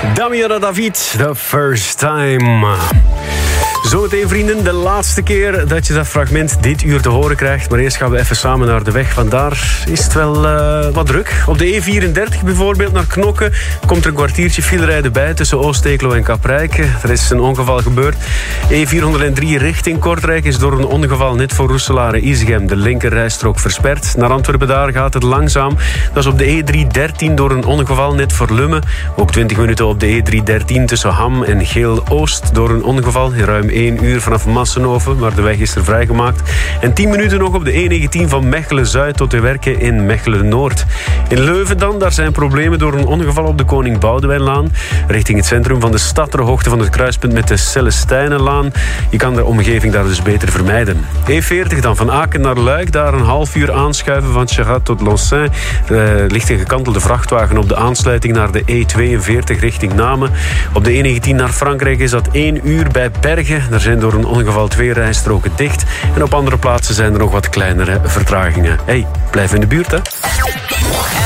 Damiana David, The First Time. Zometeen, vrienden, de laatste keer dat je dat fragment dit uur te horen krijgt. Maar eerst gaan we even samen naar de weg. Want daar is het wel wat druk. Op de E34 bijvoorbeeld naar Knokke komt er een kwartiertje filerijden bij tussen Oosteeklo en Kaprijke. Er is een ongeval gebeurd. E403 richting Kortrijk is door een ongeval net voor Roeselare-Isegem de linkerrijstrook versperd. Naar Antwerpen daar gaat het langzaam. Dat is op de E313 door een ongeval net voor Lummen. Ook 20 minuten op de E313 tussen Ham en Geel-Oost door een ongeval in ruim 1 uur vanaf Massenhoven, maar de weg is er vrijgemaakt. En 10 minuten nog op de E19 van Mechelen-Zuid tot de Werken in Mechelen-Noord. In Leuven dan, daar zijn problemen door een ongeval op de Koning Boudewijnlaan. Richting het centrum van de stad ter hoogte van het kruispunt met de Celestijnenlaan. Je kan de omgeving daar dus beter vermijden. E40 dan van Aken naar Luik, daar een half uur aanschuiven van Charrat tot Loncin. Er ligt een gekantelde vrachtwagen op de aansluiting naar de E42 richting Namen. Op de E19 naar Frankrijk is dat 1 uur bij Bergen. Er zijn door een ongeval 2 rijstroken dicht. En op andere plaatsen zijn er nog wat kleinere vertragingen. Hey, blijf in de buurt, hè.